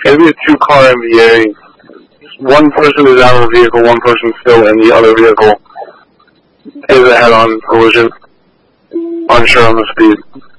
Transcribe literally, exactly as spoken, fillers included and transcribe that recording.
maybe a two-car M V A. One person is out of the vehicle, one person still in the other vehicle. Is a head-on collision. Unsure on the speed.